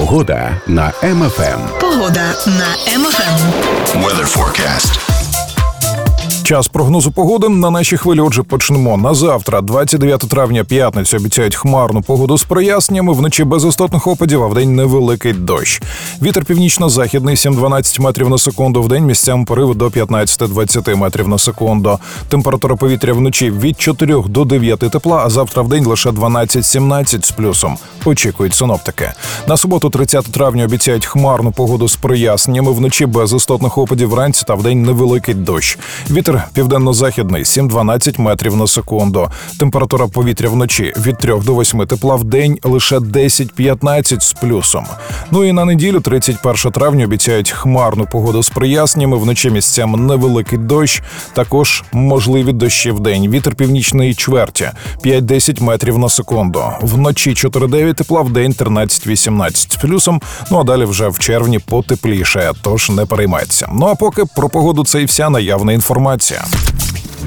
Погода на МФМ. Погода на МФМ. Weather forecast. Час прогнозу погоди на нашій хвилі. Отже, почнемо. На завтра, 29 травня, п'ятницю, обіцяють хмарну погоду з проясненнями, вночі без істотних опадів, а вдень невеликий дощ. Вітер північно-західний 7-12 метрів на секунду, вдень місцями пориви до 15-20 метрів на секунду. Температура повітря вночі від 4 до 9 тепла, а завтра вдень лише 12-17 з плюсом. Очікують синоптики. На суботу, 30 травня, обіцяють хмарну погоду з проясненнями, вночі без істотних опадів, вранці та вдень невеликий дощ. Вітер південно-західний 7-12 метрів на секунду. Температура повітря вночі від 3 до 8 тепла, вдень лише 10-15 з плюсом. Ну і на неділю, 31 травня, обіцяють хмарну погоду з проясненнями, вночі місцями невеликий дощ, також можливі дощі вдень. Вітер північної чверті 5-10 метрів на секунду. Вночі 4-9 тепла, вдень 13-18 з плюсом. Ну а далі вже в червні потепліше, тож не переймайтеся. Ну а поки про погоду це і вся наявна інформація.